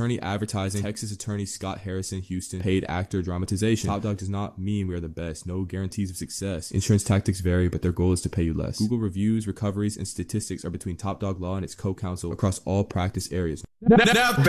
Attorney Advertising, Texas Attorney Scott Harrison, Houston, Paid Actor Dramatization. Top Dog does not mean we are the best. No guarantees of success. Insurance tactics vary, but their goal is to pay you less. Google reviews, recoveries, and statistics are between Top Dog Law and its co-counsel across all practice areas. Now